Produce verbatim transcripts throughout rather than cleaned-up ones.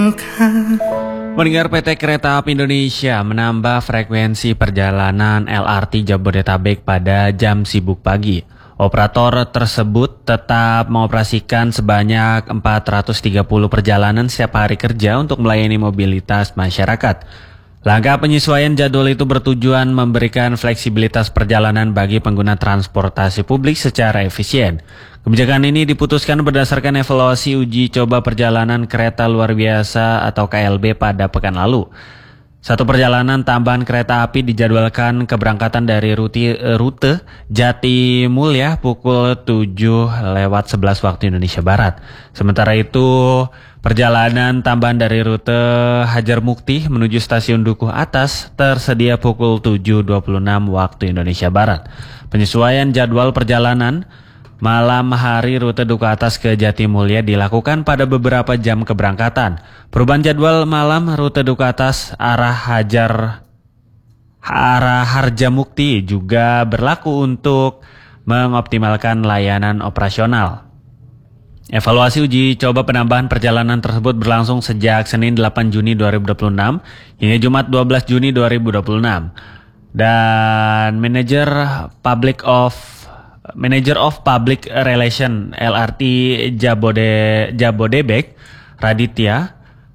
milkah. Pendengar, P T Kereta Api Indonesia menambah frekuensi perjalanan L R T Jabodetabek pada jam sibuk pagi. Operator tersebut tetap mengoperasikan sebanyak empat ratus tiga puluh perjalanan setiap hari kerja untuk melayani mobilitas masyarakat. Langkah penyesuaian jadwal itu bertujuan memberikan fleksibilitas perjalanan bagi pengguna transportasi publik secara efisien. Kebijakan ini diputuskan berdasarkan evaluasi uji coba perjalanan kereta luar biasa atau K L B pada pekan lalu. Satu perjalanan tambahan kereta api dijadwalkan keberangkatan dari rute, rute Jati Mulia pukul tujuh lewat sebelas waktu Indonesia Barat. Sementara itu, perjalanan tambahan dari rute Hajar Mukti menuju stasiun Dukuh Atas tersedia pukul tujuh dua puluh enam waktu Indonesia Barat. Penyesuaian jadwal perjalanan malam hari rute Dukuh Atas ke Jatimulya dilakukan pada beberapa jam keberangkatan. Perubahan jadwal malam rute Dukuh Atas arah Hajar arah Harjamukti juga berlaku untuk mengoptimalkan layanan operasional. Evaluasi uji coba penambahan perjalanan tersebut berlangsung sejak Senin delapan Juni dua ribu dua puluh enam hingga Jumat dua belas Juni dua ribu dua puluh enam. Dan manajer Public of Manager of Public Relation L R T Jabode, Jabodebek, Raditya,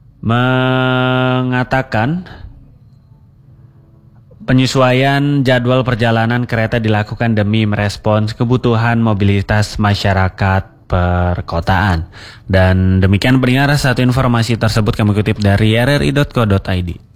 mengatakan penyesuaian jadwal perjalanan kereta dilakukan demi merespons kebutuhan mobilitas masyarakat perkotaan. Dan demikian pendengar, satu informasi tersebut kami kutip dari r r i dot co dot i d.